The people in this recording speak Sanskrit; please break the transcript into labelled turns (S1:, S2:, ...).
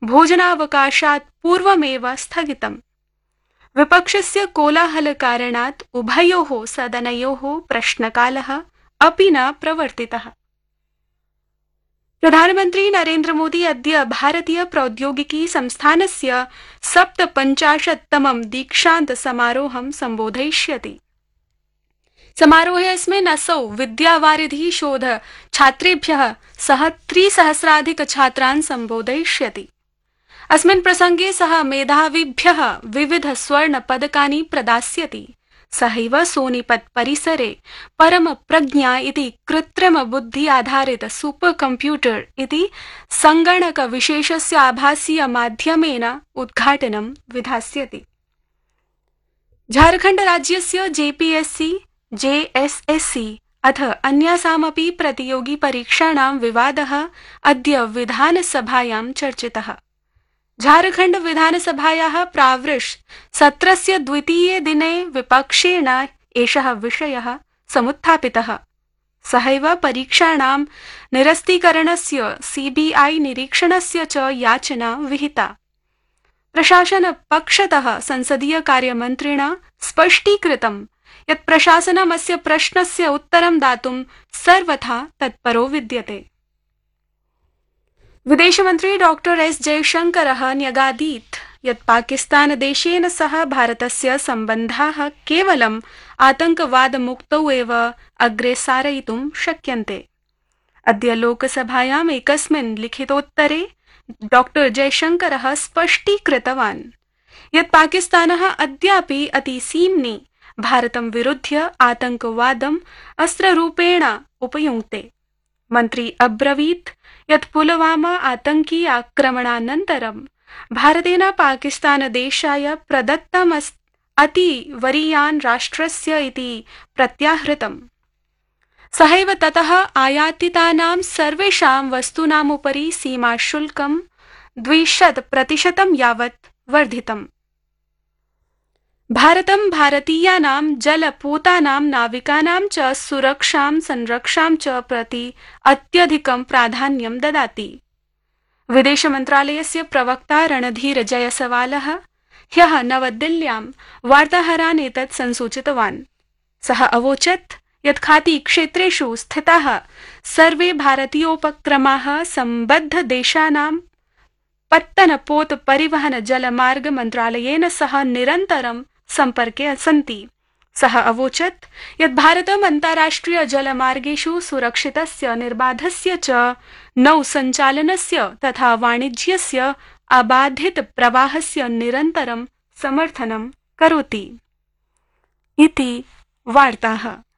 S1: भोजनावकाशात् पूर्वमेव स्थगितम्। विपक्षस्य कोलाहलकारणात् उभयोः सदनयोः प्रश्नकालः अपि न प्रवर्तितः। प्रधानमन्त्री नरेन्द्र मोदी अद्य भारतीय प्रौद्योगिकी संस्थानस्य 57तमं दीक्षान्त समारोहं सम्बोधयिष्यति। समारोहेऽस्मिन् असौ विद्यावारिधि शोध छात्रेभ्यः सह 3,000 छात्रान् सम्बोधयिष्यति। अस्मिन् प्रसंगे सः मेधाविभ्यः विविध स्वर्ण पदकानि प्रदास्यति। सहैव सोनीपत परिसरे परम प्रज्ञा इति कृत्रिम बुद्धि आधारित सुपर कंप्यूटर इति संगणक विशेषस्य आभासीय माध्यमेन उद्घाटनं विधास्यति। झारखण्ड राज्यस्य जेपीएससी, जेएसएससी अथ अन्यासामपि प्रतियोगी परीक्षाणां विवादः अद्य विधानसभायां चर्चितः। झारखण्ड विधानसभायाः प्रावृष सत्रस्य द्वितीये दिने विपक्षेण एषः विषयः समुत्थापितः। सहैव परीक्षाणां निरस्तीकरणस्य सीबीआई निरीक्षणस्य च याचना विहिता। प्रशासनपक्षतः संसदीय कार्यमन्त्रिणा स्पष्टीकृतं यत् प्रशासनम् अस्य प्रश्नस्य उत्तरं दातुं सर्वथा तत्परो विद्यते। विदेशमन्त्री डॉक्टर एस जयशंकरः न्यगादीत् यत् पाकिस्तानदेशेन सह भारतस्य सम्बन्धाः केवलम् आतङ्कवादमुक्तौ एव अग्रे सारयितुं शक्यन्ते। अद्य लोकसभायाम् एकस्मिन् लिखितोत्तरे डॉक्टर जयशंकरः स्पष्टीकृतवान् यत् पाकिस्तानः अद्यापि अतिसीम्नि भारतं विरुध्य आतङ्कवादम् अस्त्ररूपेण उपयुङ्क्ते। मन्त्री अब्रवीत् यत् पुलवामा आतंकी आक्रमणानन्तरं भारतेन पाकिस्तानदेशाय प्रदत्तम् अतिवरीयान् राष्ट्रस्य इति प्रत्याहृतम्। सहैव ततः आयातितानां सर्वेषां वस्तूनामुपरि सीमाशुल्कं 200% यावत् वर्धितम्। भारतं भारतीयानां जलपोतानां नाविकानां च सुरक्षां संरक्षां च प्रति अत्यधिकं प्राधान्यं ददाति। विदेशमन्त्रालयस्य प्रवक्ता रणधीर जयसवालः ह्यः नवदिल्ल्यां वार्ताहरान् एतत् संसूचितवान्। सः अवोचत् यत् खाती क्षेत्रेषु स्थिताः सर्वे भारतीयोपक्रमाः सम्बद्धदेशानां पत्तनपोत परिवहन जलमार्ग मन्त्रालयेन सह निरन्तरं सम्पर्के सन्ति। सः अवोचत् यत् भारतम् अन्ताराष्ट्रिय जलमार्गेषु सुरक्षितस्य निर्बाधस्य च नौसञ्चालनस्य तथा वाणिज्यस्य अबाधित प्रवाहस्य निरन्तरं समर्थनं करोति। इति वार्ताः।